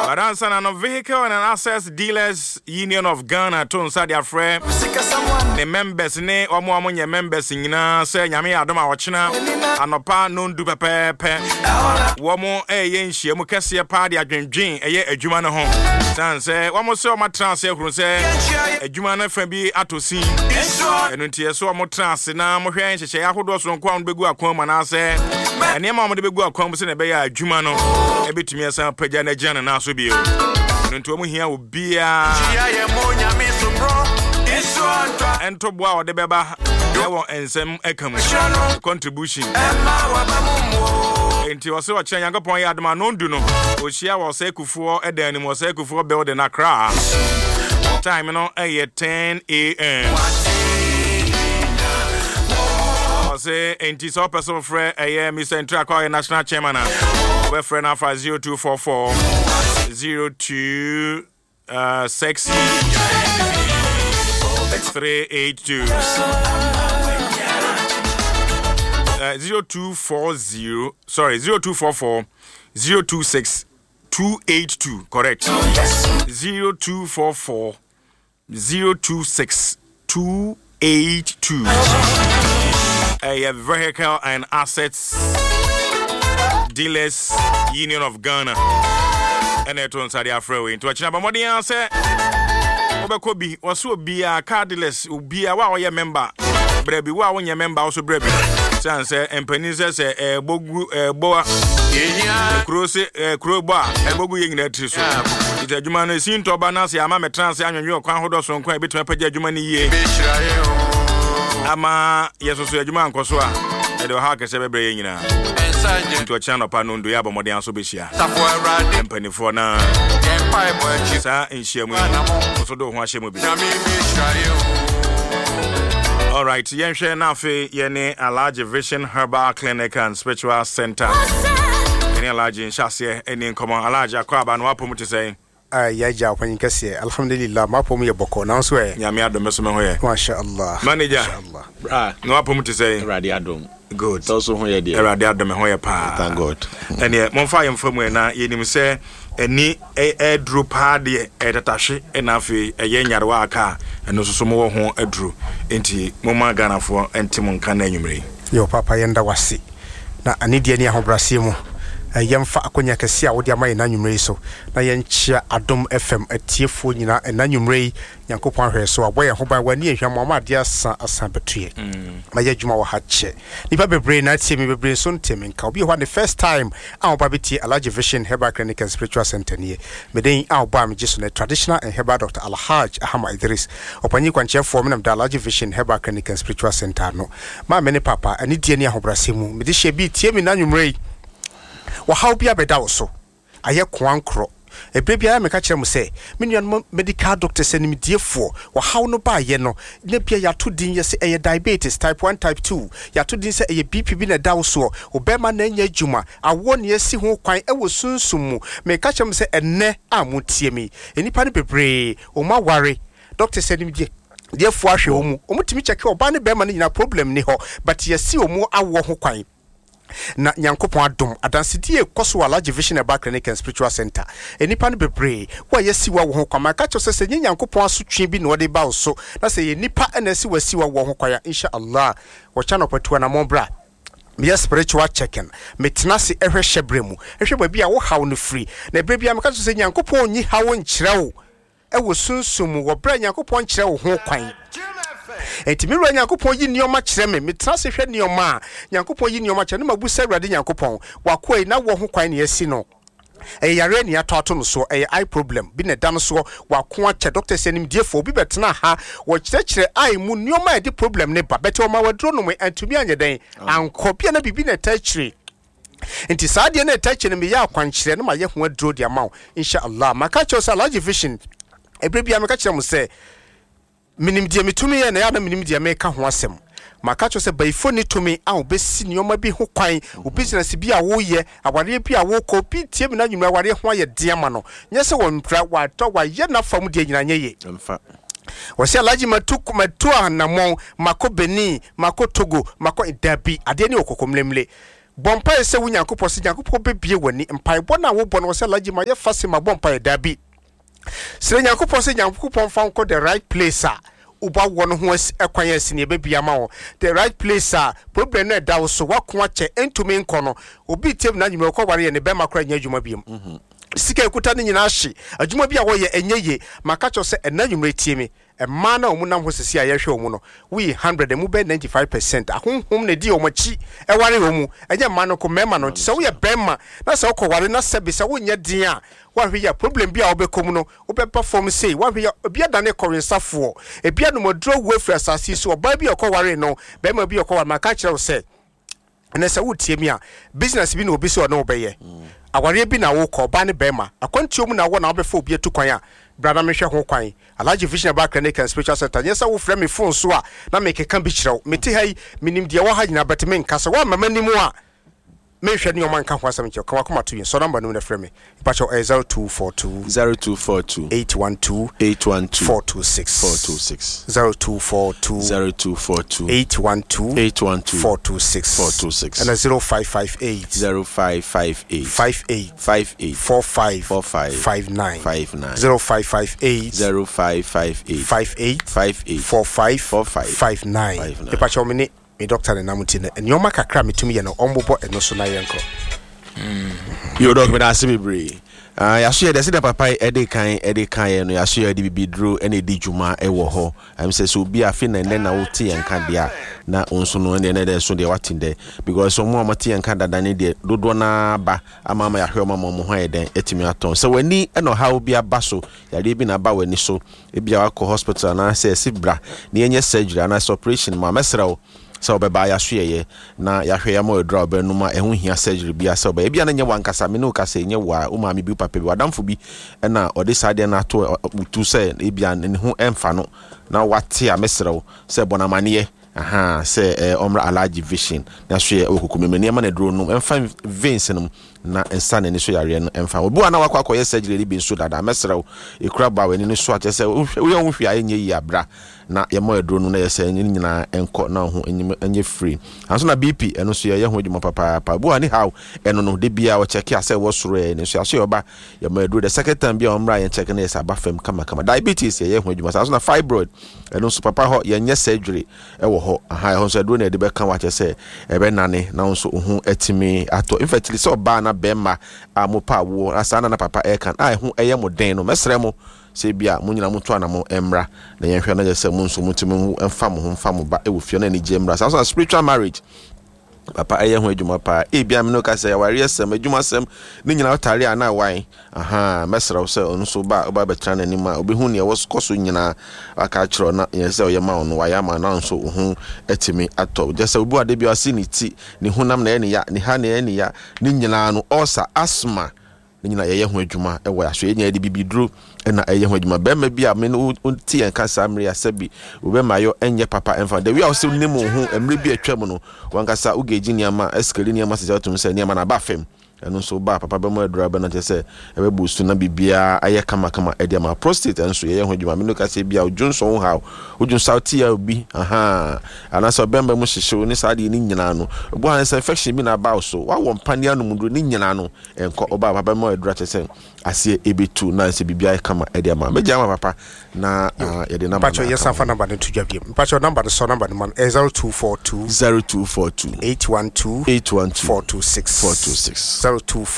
Badansana no Vehicle and Assets Dealers Union of Ghana to inside their friend. The members ne omo amonye members nyina say nyame adom a wochena anopa no ndu pepepe. Womo eye nhie mu kese pa de adwendwen eye adwuma no ho. San say womo se o matran se huru say adwuma na fa bi atosin. Enu ntie so omo trans na mo hwe nhyeche ahodo so nko an begu akwan ma na say ene ma mo de begu akwan mo se na be ya adwuma no e betumi asa pagya na gyan na so bi o. Enu nto mo hia obia ento boa o de beba ewo ensem ekam contribution enti wo se wo kyen yankopon ya adoma no ndu no o hia wo se kufuo edan ni mo se kufuo building akra time no 10 a.m. Say enti so person frɛ Mr. Intrakwa national chairman we frɛ na 0244 02 6 382 0240 sorry 0244 026 282 correct 0244 026 282 a Vehicle and Assets Dealers Union of Ghana and it on Sadia Freeway into a channel more than say Obekobi was so be a cardless be a wow your member brebi wa won your member also brebi san say empanize say bogu boa krose kroba bogu yin na tri so it adwuma no sin to ba na say ama me trans anwenwe kwan hodo so nkwan betuma pagya adwuma ni ye ama yeso so adwuma nkoso a e de ha kese bebre nyina to channel pa no ndo ya bomode so behia empanifo na sa enhia mu so do ho ahia mu bi. All right, yenhwe na afi yene Alhaji Vision Herbal Clinic and Spiritual Center ene Alhaji nhyase ene nkomo Alhaji akwaba no apom te say ya ja kwanyin kase alhamdulillah mapom ye boko na so e nyame adom so me ho ye masha Allah manager inshallah no apom te say radio adom good so ho ye de radio adom ho ye pa thank God ene monfa ye mfamu na yenim se eni edru pa de etatahwe ena afi eye nyarewa aka eno so mo wo ho edru enti moma ganafo entim nka na anwumre yo papa yenda wase na anidie ni ahobrase mu yemfa akonya kase a wodi amaye na anwumre so na yenchia Adom FM atiefo nyina na anwumre yankopon hwe so aboye ho ban wani ehwa mama de asa betue ma ye dwuma wo ha che nipa bebre na tie me bebre so ntemi nka obi ho the first time a oba betie Alhaji Vision Herbal Clinic and Spiritual Center nie meden a oba me giso na traditional and herbal Dr. Alhaji Ahmad Idris opanyi kwanchefo me na Alhaji Vision Herbal Clinic and Spiritual Center no ma me ne papa ani die ni ahobrase mu me de hye bi tie me na anwumre wa how bia beda wo so aye kwankro ebrebia me ka kire mu se me nuan medical doctor se ni mediefo wa how no ba ye no na bia ya to din ye se eye diabetes type 1 type 2 ya to din se eye BP bi na da wo so obema na nya adwuma awo ne asi ho kwan e wo sunsum mu me ka kire mu se enne amutie mi enipa ne bebre o ma ware doctor se ni medie defo ahwe wo mu o mutimi check oba ne bema ne nyina problem ni ho but ye si o mu awo ho kwan na nyankopon adom adansidi ekoso Alhaji Vision Herbal Clinic and Spiritual Center enipa no bebre wa yesi wa wo ho kwama ka cho se nyankopon asotwe bi na ode ba so na se nipa na si wasi wa wo ho kwaya insha Allah wo channel patu na mombra me spiritual check-in metena se ehwe hyebremu ehwe ba bia wo haw no free na bebre am ka cho se nyankopon nyi hawo nkyerɛwo e wo sunsum wo bra nyankopon nkyerɛwo ho kwan enti mi Nyankopon yi nioma kyerɛ me metra se hwɛ nioma Nyankopon yi nioma kyerɛ no mabusa awurade Nyankopon wakoi na wo ho kwan ne asi no yare ni atoto no so eye problem bi na dan so wako ache doctor senim diefo bi betena ha wo kyerɛkyerɛ ai mu nioma e di problem ne ba bete o ma wadro no me antumi anyeden anko bia na bibi na tachire enti saade na tachire me ya akwankyerɛ no ma ye ho adro dia ma insha Allah maka kyerɛ so Alhaji Vision ebrebia meka kyerɛ mo se minim dia metumi ye na ya na minim dia meka ho asɛm maka cho se baifo ni tumi a obesi nioma bi ho kwan o business bi a wo ye aware bi a wo ko bi tie mi na nwumra aware ho aye de ama no nye se wo mpra wa to wa ye na fam de nyina nye ye mfa wo se Alhaji matu anamon mako Benin mako Togo mako Dabi ade ni okokomlemle bompa se wo Nyankopɔ se Nyankopɔ bebie wani mpaebɔ na wo bɔ no se Alhaji ma ye fa se ma bompa dabi sire Nyankopɔ se Nyankopɔ fa nko the right place a uba won ho ekwan asini bebia ma wo the right place a problem na da wo so wako ache entumi nko no obi tem na nyime ko ware ye ne be makra nya adwuma biem sika ekuta ne nyina ahye adwuma bia wo ye enyeye maka cho se enanyumre tie me ma na omunam ho sisi ayehwe omu no we 100 mu be 95% ahonhom ne di omachi e ware omu enye ma no ko mema no se wo ye bema na se wo ko ware na sebe se wo nya din a wa hwe ya problem bia wo be kom no wo be perform say wa hwe ya bia dane korinsafo e bia no modro wo afri asase so oba bia ko ware no bema bia ko ware maka kire wo se ene se wo tie me a business bi na obi so no obeye aware bi na wo ko ba ne bema akwantuo mu na wo na wo be fa obi etu kwan a brother me hwe ho kwan Alhaji Vision Aba Clinic and Spiritual Center yesa wo frɛ me phone so a na me keka bi kyerɛw meti hai minim de wo ha nyina bet me nka so wa mama nimu a me hwe ne o man ka ho asɛm kyerɛw ka wakoma to yin so number no na frɛ me pacho 0242 812 426 0242 812 426 and 0558 58 45 58 the pacho me doctor na namuti na nyoma kakra metumi ye no ombobo eno so na yenko yo dog me da sebebre ya so ye de se da papa ede kan no ya so ye de bibidro ene di dwuma e wo ho am say so bi afi na ne na wote yenka dia na onso no ne de so de watinde because so mo amate yenka dada ne de dodo na ba amama ya hwe mo ho eden etimi aton so wani eno ha obi aba so ya de bi na ba wani so e bia wa ko hospital na say sibra ne yenye surgery na operation ma mesrawo so beba ya hweye na ya hwe ya mo edra ba numa ehun hia surgery bia so ba bia na nye wankasa me no kasa nye wa o ma me bi papa bi wadamfo bi na ode sade na to tu se e bia ne ho emfa no na wate a mesrew se bonamane aha se omra Alhaji Vision na hwe okukumeme ma na dro no emfa veins no na ensane ne so yare no emfa obi wa na wakwa akoye surgery bi nso dada mesrew ekura ba weni ne so ache se wo hwe ayenye yi abra na ye mo edro no na ye se nyina enko na ho enye free anso na BP eno so ye ho djuma papa bu ani how eno no de bia wo check ase wo soro e ne so aso yoba ye mo edro the second time bia omra ye check na ye saba fam kama diabetes ye ho djuma anso na fibroid eno so papa ho ye nye surgery e wo ho aha ye ho so edro na de be kan wa che se e be nane na so ho etimi ato infertility so ba na bema amopa wo asana na papa e kan ho eye mo den no mesre mo se bia munyina mutu ana mo emra na yenhwe na jese mu nso mutimu emfa mo ho mfa mo ba e wo fie na ni je emra so spiritual marriage papa eye ho adwuma pa e bia me no ka se ya ware asem adwuma asem ni nyina otare ana wan aha mesra se onso ba betra na ni ma obi hu ne wo koso nyina aka kiro na yese o ye ma ono wa ya ma na nso hu etimi ato jese obi ade bia si ni ti ni hunam na eni ya ni ha na eni ya ni nyina no osa asma nyina ye ho adwuma e wo aso enya de bibidro na ye ho adwuma be ma bia me no ti en ka samre asabi obe mayo enye papa enfa de wi a so nemu ho emre bi atwam no wankasa ugeji niama eskeli niama se jatum se niama na ba fem eno so ba papa be mo adura be na tese e be boost na bibia aye kama e ma prostate enso ye ho adwuma me no ka se bia ojunso ha ojunso ti ya obi aha ana so bembe mo hyehye ni sade ni nyina no bo han se infection bi na ba so wa wo mpania no mudo ni nyina no enko oba papa mo adura tese ase ebetu na se bibia kama e ma meja ma papa na ye de number pacho yes afa number no tudwa bi pacho number no so number no man 0242 812 426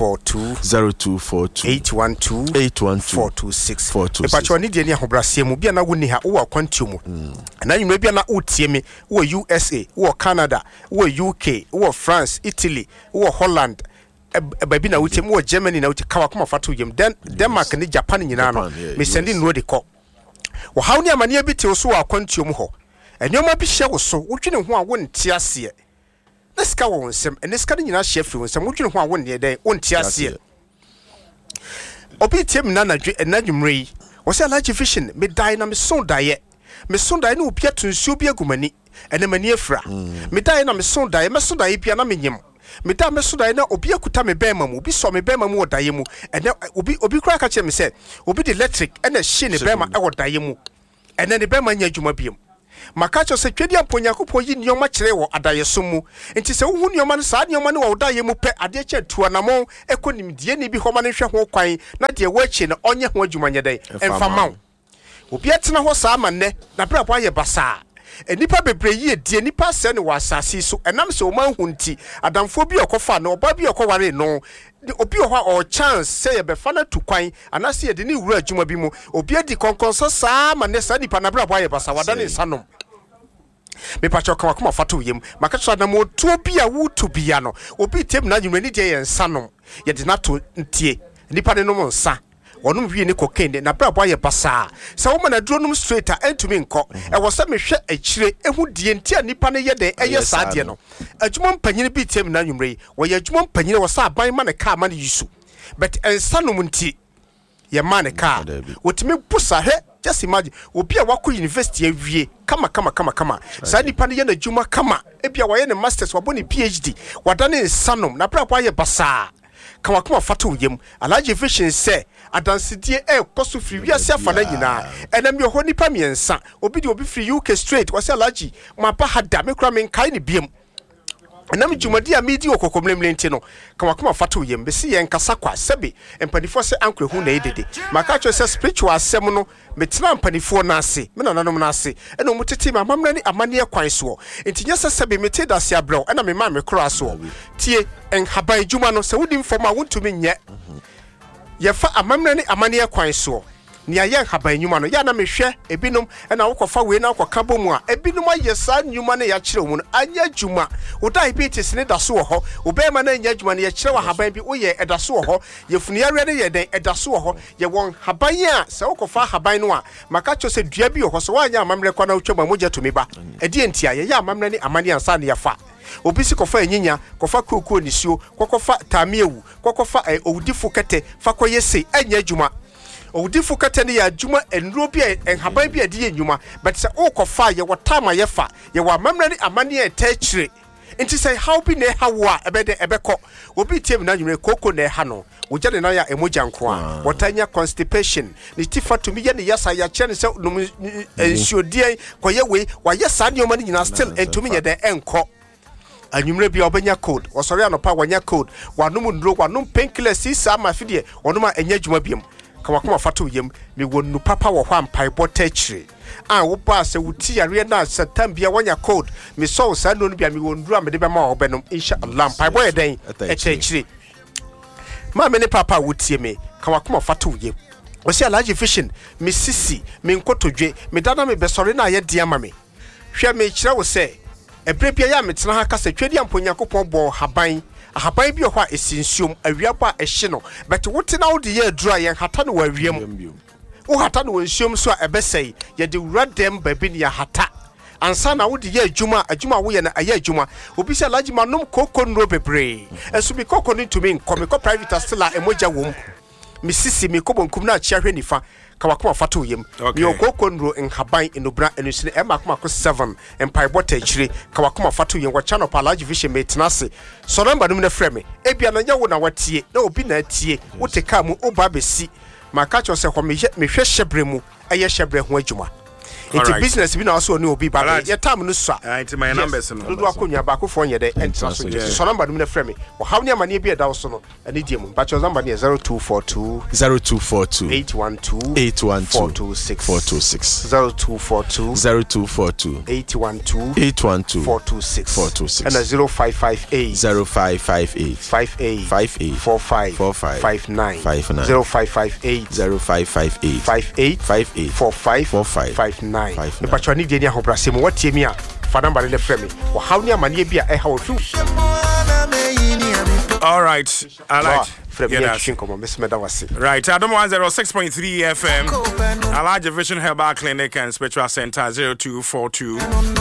0242 812 426 pacho ni de ni ahobrasie mu bia na woni ha wo akwantuo mu na nyuma bia na utie me wo USA wo Canada wo UK wo France Italy wo Holland baby na utie wo Germany na utie kawa kuma fatu yem Denmark ni Japan nyina no me send no de ko wo hawo ni amane bi te so akwantuo mu ho enyoma bi hye wo so wotwene ho a wo ntia ase neska wo nsem neska ni nyina hye firi nsem wotwene ho a wo ne den wo ntia ase obi tie me na nadwe enadwumre wo se Alhaji Vision me dai na me son dai no opia tunsuo bi agumani ene mani afra me dai na me son dai bia na menyem me da me so dai na obi akuta me bema mu obi so me bema mu odai mu ene obi kura ka che me se obi de electric ene hye ne bema e wodai mu ene ne bema nya adwuma biem makacho se twedi amponyakopo yi nyoma kire wo adayeso mu enti se wo nyoma no saa nyoma no wo daye mu pe ade che tuanamo ekonimdie ni bi homa no hwe ho kwan na de wo achi no onye ho adwuma nyedai emfa mawo obi atena ho saa manne na bra bo aye basa enipa bebre yi die nipa se ne wasase so enam se o man hunti adamfo bi okofa na oba bi okoware no obi ho o chance say ye befa na tukwan anase ye de ni wura adwuma bi mu obi adi konkonso saa manne saa nipa na bra bo aye basa wada ne nsanom me pacho kan akoma fato yem makacho na mo to bi a wuto bia no obi tem na nwumre ni de ye nsanom ye de na to ntie nipa ne no mo nsa onum wie ne cocaine na bra boye basa sa wo na dronum straight entumi nko e wo se mehwe akire ehu die ntia nipa ne ye de eye saade no adwuma mpanyine bi tem na nwumre wo ye adwuma mpanyine wo sa aban ma ne ka ma ne yisu but ensanum nti ye ma ne ka wotimi busa he just imagine obi a wako university awie kama sa nipa ne ye na adwuma kama ebia wo ye ne masters wo ne PhD wadane ensanum na bra boye basa kama fato yem alaje vision say adansidie koso free wiase afana nyina enam yo nipa miensa obi de obi free UK straight wase alaji mapa hada me kura men kai ne biem enam jumadi a medi okokomlemle nti no kama fato yem be si yen kasa kwa sebe empanifo se ankre hu na edede maka cho se spiritual asem no metena empanifo na ase me nananom na ase ena omutete ma mamra ni amane kwan so enti nyesa sebe mete dase abro ena me ma me kura so tie en haban juma no se wudi mfoma wontumi nye yefa amamra ni amane kwan so ni aye haban nyuma no ya na mehwe ebinom na wokofa we na wokoka bomu a ebinom ayesa nyuma na ya kire mu no anya juma wo diabetes ne daso wo ho wo be ma na anya juma ne ya kire wa haban bi wo ye edaso wo ho ye funu ya rede ye den edaso wo ho ye won haban a se wokofa haban no a maka cho se dua bi wo ho so wa anya amamre kwa na wotwa mogya to me ba edi entia ye ya amamre ni amane ansa ne ya fa obisi kofa enyinya kofa kuku onisuo kokofa tamiewu kokofa owudifu kete fa koyese anya juma owudifu kete ne ya juma enro bi enhaban bi ade enjuma but se okofa ye wotama ye fa ye wa mamre ni amane etachire nti say how bi ne hawa ebede ebeko obi tiem na nwure koko na ha no wogya ne na ya emoja nko a wotanya constipation ni tifa to mi ye ne yasa ya che ne se ensuodie koye we wa yesa ne omani nyina still entumi ye de enko anwumre bia obenya code osori anopa wanya code wanum ndro wanum painkillers sisa ma fidie onuma enya dwuma biam kama fato yem me wonu papa wo hwa mpai botachire a wo ba se wuti yare na satam bia wanya code me so sa no bia me wondru a me de be ma obenom inshallah mpai boy den etachire ma me ne papa wutie me kama fato yem osi alaji fishing me sisi me nkotodwe me dada me besori na ye dia ma me hwe me kire wo se ebrepia ya metena ha kasa twedi amponyankopon bo haban bi ho a esinsuom awiapa ehye no but wote na wode ye adura ye hata no wawiam wo hata no wansuom so a ebesei ye de wuradem babi ne ya hata ansa na wode ye adwuma wo ye na aye adwuma obi se alaji manom koko nro bebre enso bi koko no to me nkomiko private still a emoja wom misisi mi kobonkum na chia hwe nifa kawakoma fato yem mi okoko nro enhaban enobra enusine emakoma ko 7 empire bota chire kawakoma fato yem wa channel palaji vision metenase so number num na frame ebia na nyawo na watie na obi na atie wote ka mu oba besi maka cho se ho me hwe hyebre mu eye hyebre ho adwuma into business bi na so ni obi ba ye time no so into my numbers no do akonya ba ko fo nye de entra so je so number num na frame wo hawo ne amane bi da so no ani die mu ba cho number ne 0242 812 426 0242 812 426 and 0558 58 45 59 0558 58 me patcho ni de ni ahobrase mo watie mi a fa number le frame wo hawo ni amane bi a e ha wo fi all right I like right Adam 106.3 FM Alaja Vision Herbal Clinic and Spiritual Center 0242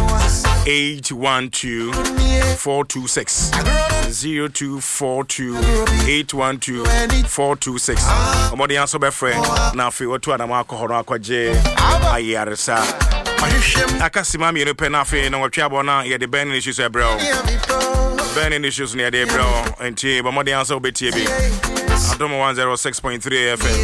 812 426 0242 812 426 omodi anso be friend na afi otu adam alcohol akwaje ayaresa akasima mi repe na afi na watwa bona ye de burning issues ebro burning issues near the bro and omodi anso be tie bi Adam 106.3 FM